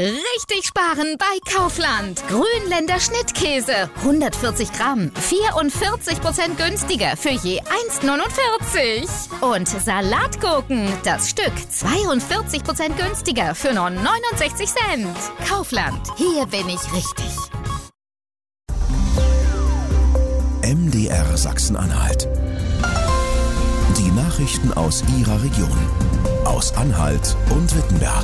Richtig sparen bei Kaufland. Grünländer Schnittkäse. 140 Gramm. 44% günstiger für je 1,49. Und Salatgurken. Das Stück 42% günstiger für nur 69 Cent. Kaufland. Hier bin ich richtig. MDR Sachsen-Anhalt. Die Nachrichten aus Ihrer Region. Aus Anhalt und Wittenberg.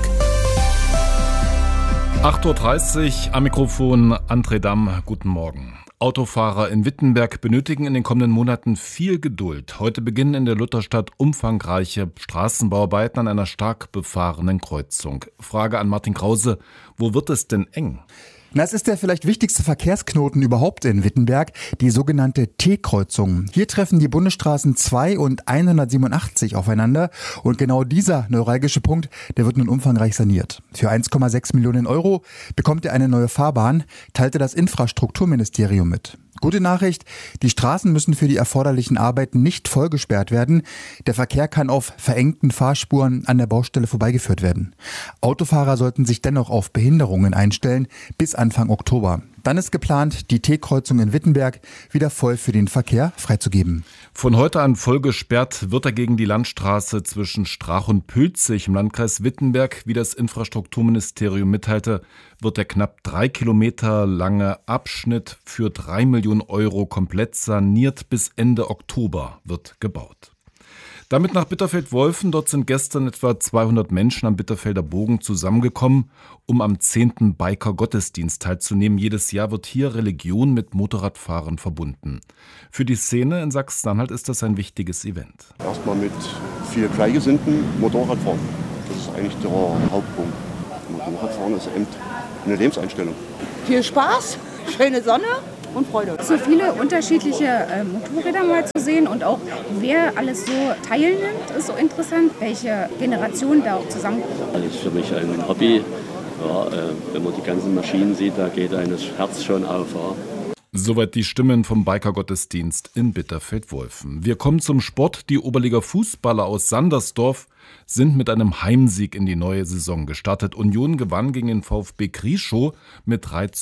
8.30 Uhr am Mikrofon André Damm. Guten Morgen. Autofahrer in Wittenberg benötigen in den kommenden Monaten viel Geduld. Heute beginnen in der Lutherstadt umfangreiche Straßenbauarbeiten an einer stark befahrenen Kreuzung. Frage an Martin Krause, wo wird es denn eng? Es ist der vielleicht wichtigste Verkehrsknoten überhaupt in Wittenberg, die sogenannte T-Kreuzung. Hier treffen die Bundesstraßen 2 und 187 aufeinander und genau dieser neuralgische Punkt, der wird nun umfangreich saniert. Für 1,6 Millionen Euro bekommt er eine neue Fahrbahn, teilte das Infrastrukturministerium mit. Gute Nachricht, die Straßen müssen für die erforderlichen Arbeiten nicht vollgesperrt werden. Der Verkehr kann auf verengten Fahrspuren an der Baustelle vorbeigeführt werden. Autofahrer sollten sich dennoch auf Behinderungen einstellen bis Anfang Oktober. Dann ist geplant, die T-Kreuzung in Wittenberg wieder voll für den Verkehr freizugeben. Von heute an voll gesperrt wird dagegen die Landstraße zwischen Strach und Pülzig im Landkreis Wittenberg. Wie das Infrastrukturministerium mitteilte, wird der knapp 3 Kilometer lange Abschnitt für 3 Millionen Euro komplett saniert. Bis Ende Oktober wird gebaut. Damit nach Bitterfeld-Wolfen. Dort sind gestern etwa 200 Menschen am Bitterfelder Bogen zusammengekommen, um am 10. Biker-Gottesdienst teilzunehmen. Jedes Jahr wird hier Religion mit Motorradfahren verbunden. Für die Szene in Sachsen-Anhalt ist das ein wichtiges Event. Erstmal mit viel Gleichgesinnten Motorradfahren. Das ist eigentlich der Hauptpunkt. Motorradfahren ist eben eine Lebenseinstellung. Viel Spaß, schöne Sonne und Freude. So viele unterschiedliche Motorräder mal zu sehen und auch wer alles so teilnimmt, ist so interessant, welche Generationen da auch zusammenkommen. Das ist für mich ein Hobby. Ja, wenn man die ganzen Maschinen sieht, da geht einem das Herz schon auf. Ja. Soweit die Stimmen vom Biker-Gottesdienst in Bitterfeld-Wolfen. Wir kommen zum Sport. Die Oberliga-Fußballer aus Sandersdorf sind mit einem Heimsieg in die neue Saison gestartet. Union gewann gegen den VfB Grieschow mit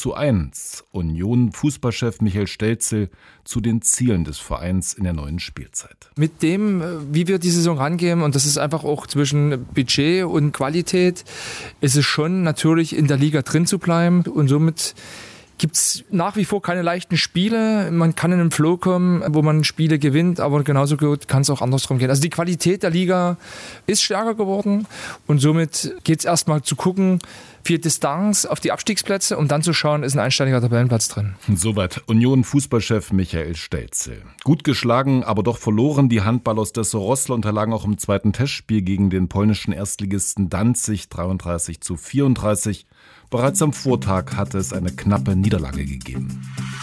3:1. Union-Fußballchef Michael Stelzel zu den Zielen des Vereins in der neuen Spielzeit. Mit dem, wie wir die Saison rangehen, und das ist einfach auch zwischen Budget und Qualität, ist es schon natürlich in der Liga drin zu bleiben und somit gibt es nach wie vor keine leichten Spiele. Man kann in einen Flow kommen, wo man Spiele gewinnt, aber genauso gut kann es auch andersrum gehen. Also die Qualität der Liga ist stärker geworden und somit geht es erstmal zu gucken, viel Distanz auf die Abstiegsplätze, um dann zu schauen, ist ein einstelliger Tabellenplatz drin. Soweit Union-Fußballchef Michael Stelzel. Gut geschlagen, aber doch verloren. Die Handballer aus Dessau-Roßlau unterlagen auch im zweiten Testspiel gegen den polnischen Erstligisten Danzig 33:34. Bereits am Vortag hatte es eine knappe Niederlage gegeben.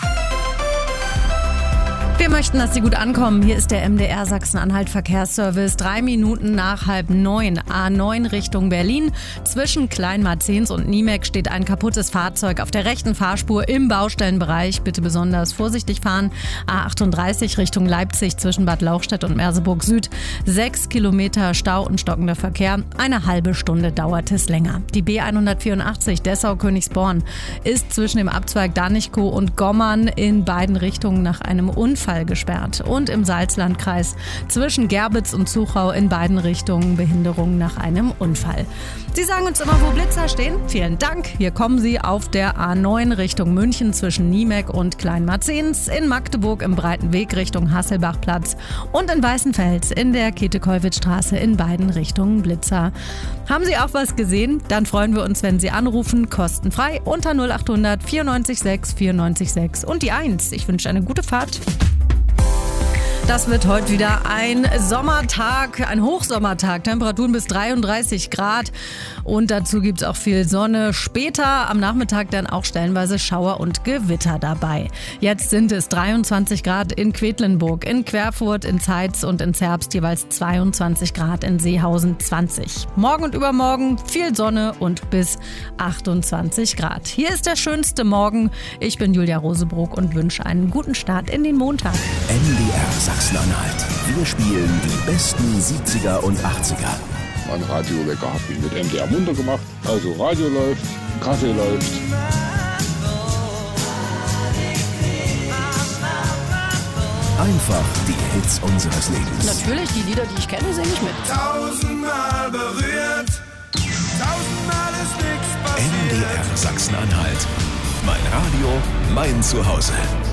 Wir möchten, dass Sie gut ankommen. Hier ist der MDR Sachsen-Anhalt Verkehrsservice. 3 Minuten nach 8:30. A9 Richtung Berlin. Zwischen Kleinmarzens und Niemek steht ein kaputtes Fahrzeug auf der rechten Fahrspur im Baustellenbereich. Bitte besonders vorsichtig fahren. A38 Richtung Leipzig zwischen Bad Lauchstädt und Merseburg Süd. 6 Kilometer Stau und stockender Verkehr. Eine halbe Stunde dauert es länger. Die B184 Dessau-Königsborn ist zwischen dem Abzweig Danichkow und Gommern in beiden Richtungen nach einem Unfall gesperrt. Und im Salzlandkreis zwischen Gerbitz und Zuchau in beiden Richtungen Behinderung nach einem Unfall. Sie sagen uns immer, wo Blitzer stehen. Vielen Dank. Hier kommen Sie auf der A9 Richtung München zwischen Niemek und Kleinmarzens, in Magdeburg im Breiten Weg Richtung Hasselbachplatz und in Weißenfels in der Käthe-Kollwitz-Straße in beiden Richtungen Blitzer. Haben Sie auch was gesehen? Dann freuen wir uns, wenn Sie anrufen, kostenfrei unter 0800 94 6 94 6 und die 1. Ich wünsche eine gute Fahrt. Das wird heute wieder ein Sommertag, ein Hochsommertag. Temperaturen bis 33 Grad und dazu gibt es auch viel Sonne. Später am Nachmittag dann auch stellenweise Schauer und Gewitter dabei. Jetzt sind es 23 Grad in Quedlinburg, in Querfurt, in Zeitz und in Zerbst jeweils 22 Grad, in Seehausen 20. Morgen und übermorgen viel Sonne und bis 28 Grad. Hier ist der schönste Morgen. Ich bin Julia Rosebrook und wünsche einen guten Start in den Montag. MDR Sachsen-Anhalt. Wir spielen die besten 70er und 80er. Mein Radiowecker habe ich mit MDR munter gemacht. Also Radio läuft, Kaffee läuft. Einfach die Hits unseres Lebens. Natürlich, die Lieder, die ich kenne, singe ich mit. 1000-mal berührt, 1000-mal ist nichts passiert. MDR Sachsen-Anhalt. Mein Radio, mein Zuhause.